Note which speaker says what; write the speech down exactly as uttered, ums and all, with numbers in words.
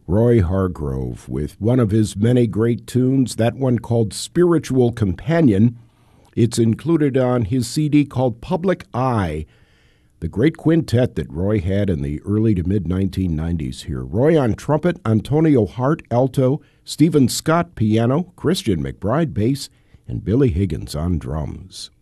Speaker 1: Roy Hargrove with one of his many great tunes, that one called Spiritual Companion. It's included on his C D called Public Eye, the great quintet that Roy had in the early to mid nineteen nineties here. Roy on trumpet, Antonio Hart alto, Stephen Scott piano, Christian McBride bass, and Billy Higgins on drums.